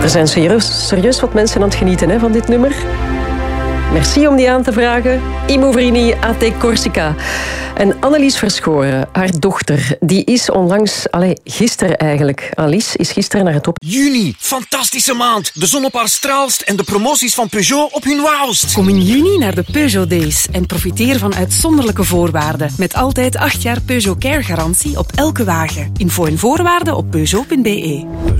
Er zijn serieus wat mensen aan het genieten van dit nummer. Merci om die aan te vragen. Imouvrini, AT Corsica. En Annelies Verschoren, haar dochter, die is onlangs, gisteren eigenlijk. Annelies is gisteren naar het op. Juni, fantastische maand. De zon op haar straalst en de promoties van Peugeot op hun wauwst. Kom in juni naar de Peugeot Days en profiteer van uitzonderlijke voorwaarden. Met altijd 8 jaar Peugeot Care garantie op elke wagen. Info en voorwaarden op Peugeot.be.